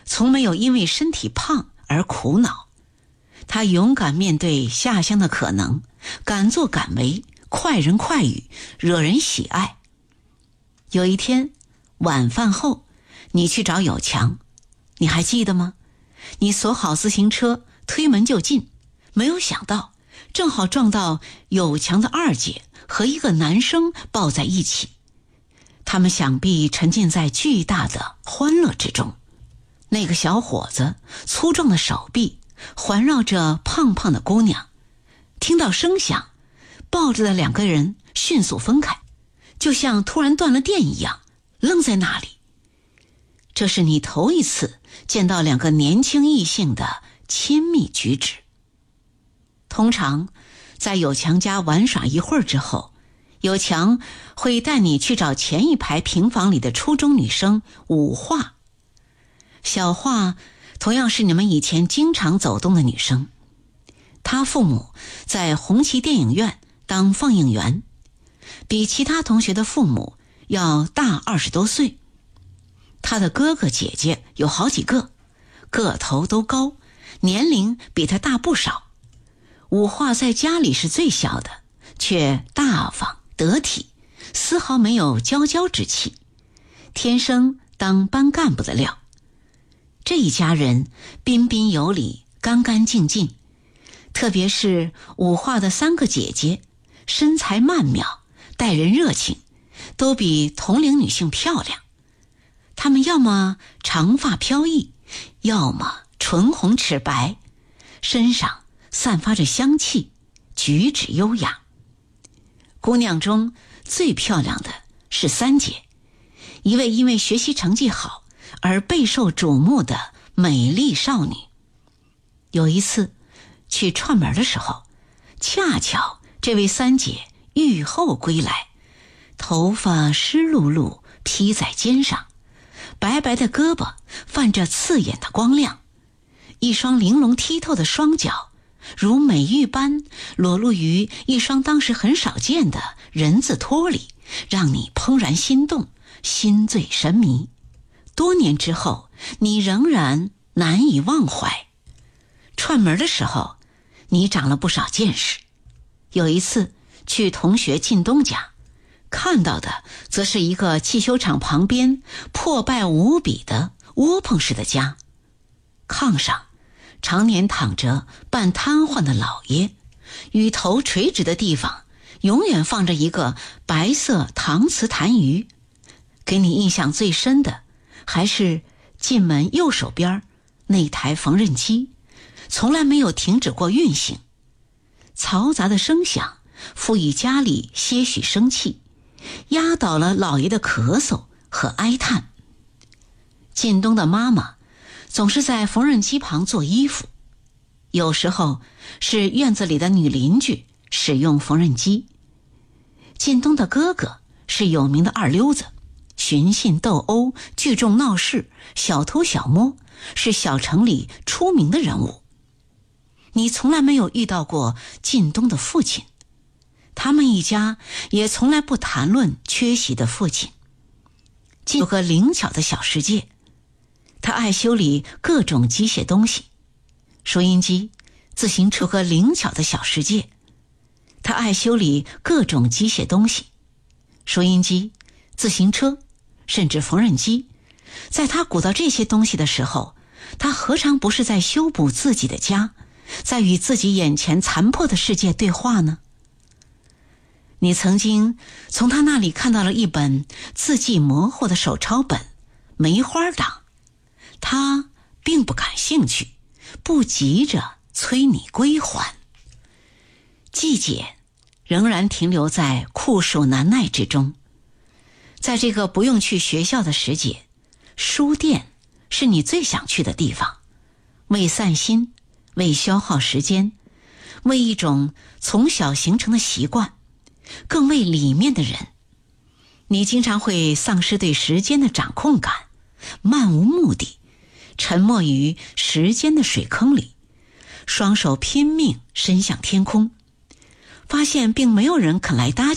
从没有因为身体胖而苦恼。他勇敢面对下乡的可能，敢作敢为，快人快语，惹人喜爱。有一天晚饭后，你去找有强，你还记得吗？你锁好自行车，推门就进，没有想到正好撞到有强的二姐和一个男生抱在一起。他们想必沉浸在巨大的欢乐之中。那个小伙子粗壮的手臂环绕着胖胖的姑娘，听到声响，抱着的两个人迅速分开，就像突然断了电一样，愣在那里。这是你头一次见到两个年轻异性的亲密举止。通常在有强家玩耍一会儿之后，有强会带你去找前一排平房里的初中女生武化。小华同样是你们以前经常走动的女生，她父母在红旗电影院当放映员，比其他同学的父母要大20多岁。她的哥哥姐姐有好几个，个头都高，年龄比她大不少。武化在家里是最小的，却大方得体，丝毫没有娇娇之气，天生当班干部的料。这一家人彬彬有礼，干干净净，特别是武化的3个姐姐，身材曼妙，待人热情，都比同龄女性漂亮。她们要么长发飘逸，要么唇红齿白，身上散发着香气，举止优雅。姑娘中最漂亮的是3姐，一位因为学习成绩好而备受瞩目的美丽少女。有一次去串门的时候，恰巧这位3姐御后归来，头发湿漉漉披在肩上，白白的胳膊泛着刺眼的光亮，一双玲珑剔透的双脚如美玉般裸露于一双当时很少见的人字拖里，让你怦然心动，心醉神迷。多年之后，你仍然难以忘怀。串门的时候，你长了不少见识。有一次去同学靳东家，看到的则是一个汽修厂旁边破败无比的窝棚式的家。炕上常年躺着半瘫痪的老爷，与头垂直的地方永远放着一个白色搪瓷痰盂。给你印象最深的还是进门右手边那台缝纫机，从来没有停止过运行。嘈杂的声响赋予家里些许生气，压倒了老爷的咳嗽和哀叹。靳东的妈妈总是在缝纫机旁做衣服，有时候是院子里的女邻居使用缝纫机。靳东的哥哥是有名的二流子，寻衅斗殴，聚众闹事，小偷小摸，是小城里出名的人物。你从来没有遇到过靳东的父亲，他们一家也从来不谈论缺席的父亲。有个灵巧的小世界，他爱修理各种机械东西，收音机、自行车。个灵巧的小世界，他爱修理各种机械东西，收音机、自行车，甚至缝纫机。在他鼓捣这些东西的时候，他何尝不是在修补自己的家，在与自己眼前残破的世界对话呢？你曾经从他那里看到了一本字迹模糊的手抄本《梅花党》，他并不感兴趣，不急着催你归还。季节仍然停留在酷暑难耐之中。在这个不用去学校的时节，书店是你最想去的地方，为散心，为消耗时间，为一种从小形成的习惯，更为里面的人。你经常会丧失对时间的掌控感，漫无目的，沉没于时间的水坑里，双手拼命伸向天空，发现并没有人肯来搭